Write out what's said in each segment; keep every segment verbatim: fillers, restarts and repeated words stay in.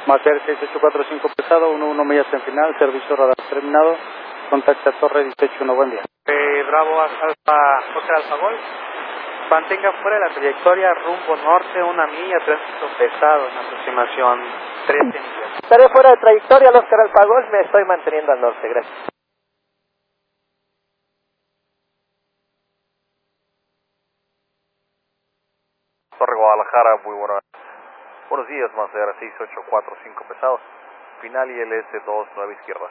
Mater seis ocho cuatro cinco pesado, uno uno millas en final, servicio radar terminado, contacta Torre dieciocho uno, buen día. Eh, Bravo Alfa, Oscar Alfa Gol, mantenga fuera de la trayectoria, rumbo norte, una milla, tránsito pesado en aproximación trece millas. Estaré fuera de trayectoria, Oscar Alfa Gol, me estoy manteniendo al norte, gracias. Torre Guadalajara, muy buena. Buenos días, Master seis ocho cuatro cinco pesados, final I L S dos nueve izquierda.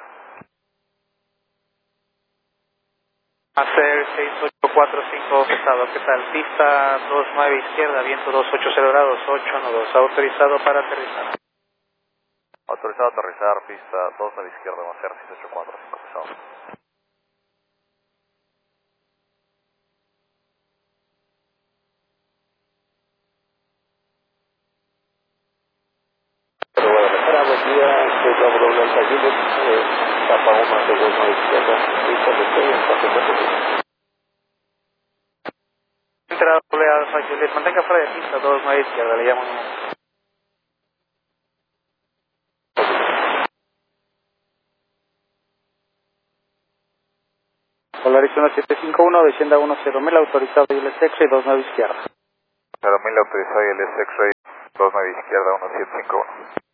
Master seis ocho cuatro cinco pesado, ¿qué tal? Pista dos nueve izquierda, viento dos ocho cero grados, ocho uno dos, autorizado para aterrizar. Autorizado a aterrizar, pista dos nueve izquierda, Master seis ocho cuatro cinco pesado. Guadalajara, buen día, soy Bravo Doble Alfa Juliet, eh, capa uno de dos nueve izquierda, pista de estoy en cuatro cuatro cinco. Entrada doble Alfa Juliet, mantenga fuera de pista dos nueve izquierda, le llamo. Polaris uno siete cinco uno, descienda uno cero mil, autorizado I L S X-Ray dos nueve izquierda. cero mil autorizado I L S X-Ray dos nueve izquierda, uno siete cinco uno.